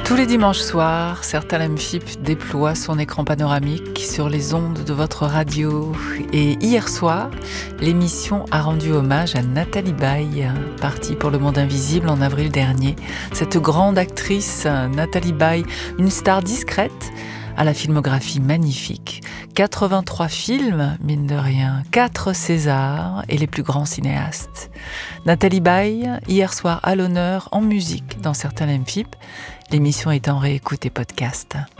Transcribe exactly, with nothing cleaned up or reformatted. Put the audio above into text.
Tous les dimanches soirs, Certain M F I P déploie son écran panoramique sur les ondes de votre radio. Et hier soir, l'émission a rendu hommage à Nathalie Baye, partie pour le monde invisible en avril dernier. Cette grande actrice, Nathalie Baye, une star discrète, à la filmographie magnifique. quatre-vingt-trois films, mine de rien, quatre Césars et les plus grands cinéastes. Nathalie Baye, hier soir à l'honneur en musique dans Certain M F I P, l'émission est en réécoute et podcast.